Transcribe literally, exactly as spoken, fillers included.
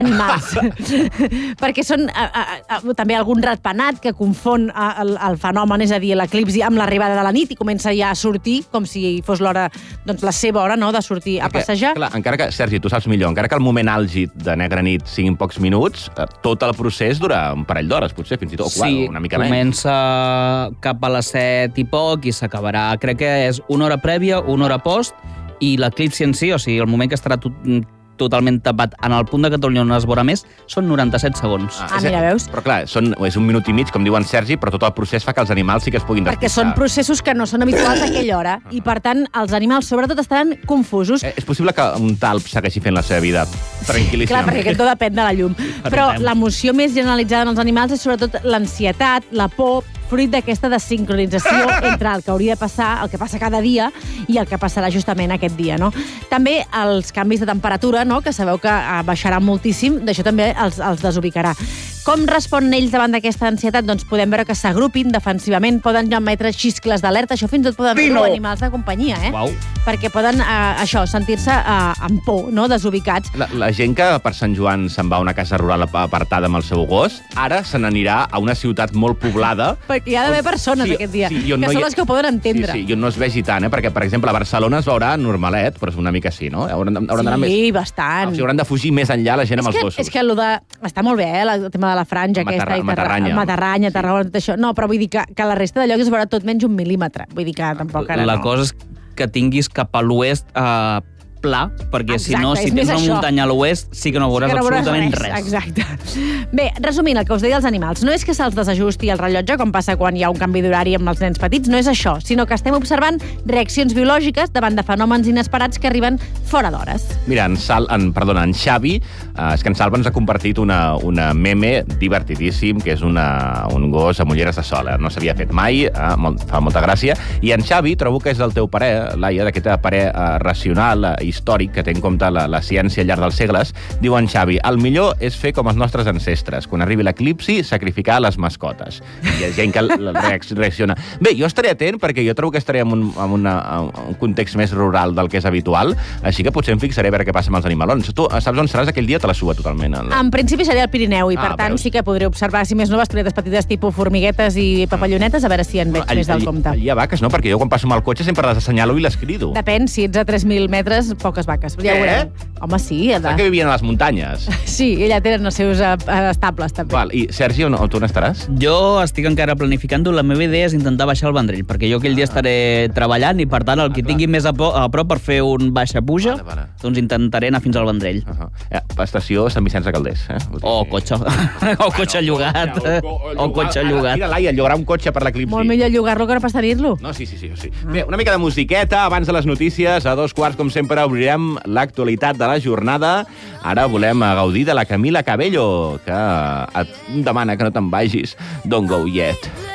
animals. Perquè són a, a, a, també algun ratpenat que confon a, el, el fenomen, és a dir, l'eclipsi amb l'arribada de la nit i comença ja a sortir com si fos l'hora, doncs la seva hora, no?, de sortir a Perquè, passejar. Clar, encara que, Sergi, tu saps millor, encara que el moment àlgid de negra nit siguin pocs minuts, tot el procés dura un parell d'hores, potser, fins i tot, o sí, una mica menys. Comença cap a les set i poc i s'acabarà. Crec que és una hora prèvia, una hora post, i l'eclipsi en si, o sigui, el moment que estarà tot, totalment tapat en el punt de Catalunya on es veurà més, són noranta-set segons. Ah, mira, veus? Però clar, són, és un minut i mig, com diu en Sergi, però tot el procés fa que els animals sí que es puguin despistar. Perquè són processos que no són habituals a aquella hora, i per tant els animals sobretot estaran confusos. Eh, és possible que un talp segueixi fent la seva vida tranquil·líssimament. Clar, perquè aquest tot depèn de la llum. Però l'emoció més generalitzada en els animals és sobretot l'ansietat, la por, fruit d'aquesta desincronització entre el que hauria de passar, el que passa cada dia, i el que passarà justament aquest dia, no? També els canvis de temperatura, no?, que sabeu que baixarà moltíssim, d'això també els, els desubicarà. Com responen ells davant d'aquesta ansietat? Doncs podem veure que s'agrupin defensivament, poden ja emetre xiscles d'alerta, això fins i tot poden fer-ho animals de companyia, eh? Uau. Perquè poden, eh, això, sentir-se eh, amb por, no?, desubicats. La, la gent que per Sant Joan se'n va a una casa rural apartada amb el seu gos, ara se n'anirà a una ciutat molt poblada. Perquè hi ha d'haver persones sí, aquest dia, sí, que no són hi... les que ho poden entendre. Sí, sí, i on no es vegi tant, eh? Perquè, per exemple, a Barcelona es veurà normalet, però és una mica així, no? Hauran, hauran d'anar sí, més... bastant. O sigui, hauran de fugir més enllà la gent és amb els que, gossos. És que allò de... Està molt bé, eh, el tema de la franja Matarra, aquesta. I Matarranya. Matarranya, Tarragona, tot això. No, però vull dir que, que la resta de llocs es veurà tot menys un mil·límetre. Vull dir que tampoc ara La no. cosa és que tinguis cap a l'oest eh, pla, perquè Exacte, si no, si és més tens una això. muntanya a l'oest, sí que no veuràs que no veuràs absolutament res. res. Exacte. Bé, resumint, el que us deia dels animals, no és que se'ls desajusti el rellotge, com passa quan hi ha un canvi d'horari amb els nens petits, no és això, sinó que estem observant reaccions biològiques davant de fenòmens inesperats que arriben fora d'hores. Mira, en, Sal, en, perdona, en Xavi, eh, és que en Salva ens ha compartit una, una meme divertidíssim, que és una, un gos amb ulleres de sol. Eh? No s'havia fet mai, eh? Molt, fa molta gràcia. I en Xavi, trobo que és del teu parer, Laia, d'aquest parer eh, racional, eh, històric, que té en compte la, la ciència al llarg dels segles. Diu en Xavi, el millor és fer com els nostres ancestres. Quan arribi l'eclipsi, sacrificar les mascotes. I hi ha gent que reacciona. Bé, jo estaré atent, perquè jo trobo que estaré en un, en una, en un context més rural del que és habitual, així que potser em fixaré a veure què passa amb els animalons. Tu saps on seràs aquell dia? Te la suba totalment. El... En principi seria al Pirineu, i Ah, per tant veus? sí que podré observar, si més no, bestietes petites tipus formiguetes i papallonetes, a veure si en veig All, més del all, compte. Allà hi ha vaques, no? Perquè jo quan passo amb el cotxe sempre les assenyalo i les crido. Depèn, si ets a tres mil metres, poques vaques. Ja Què? ho veurem. Home, sí. Saps que vivien a les muntanyes? Sí, ella tenen els seus uh, estables, també. Val, i Sergi, on, on tu on estaràs? Jo estic encara planificant-ho. La meva idea és intentar baixar el Vendrell, perquè jo aquell dia estaré treballant i, per tant, el que Ah, tingui més a, po a prop per fer un baixa-puja, Vale, vale. doncs intentaré anar fins al Vendrell. Uh -huh. eh, estació Sant Vicenç de Calders. Eh? O cotxe. o cotxe llogat. O cotxe llogat. Mira, Laia, llogarà un cotxe per l'eclipsi. Molt millor llogar-lo que no pas tenir-lo. No, sí, sí, sí, sí. Bé, una mica de musiqueta abans de les notícies. A dos quarts, com sempre, obrirem l'actualitat de la jornada. Ara volem gaudir de la Camila Cabello, que et demana que no te'n vagis. Don't go yet.